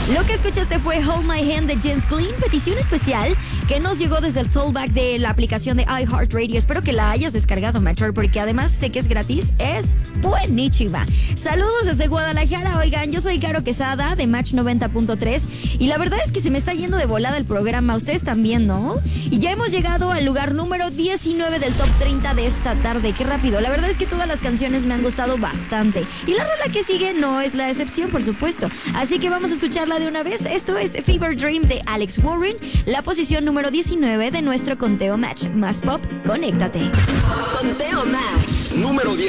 Lo que escuchaste fue Hold My Hand de Jens Glynn, petición especial que nos llegó desde el tollback de la aplicación de iHeartRadio. Espero que la hayas descargado, Metro, porque además de que es gratis, es buenísima. Saludos desde Guadalajara. Oigan, yo soy Caro Quesada de Match 90.3 y la verdad es que se me está yendo de volada el programa. Ustedes también, ¿no? Y ya hemos llegado al lugar número 19 del top 30 de esta tarde. Qué rápido. La verdad es que todas las canciones me han gustado bastante. Y la rola que sigue no es la excepción, por supuesto. Así que vamos a escucharla de una vez. Esto es Fever Dream de Alex Warren, la posición número 19 de nuestro conteo Match. Más pop, conéctate. Conteo Match. Número 10.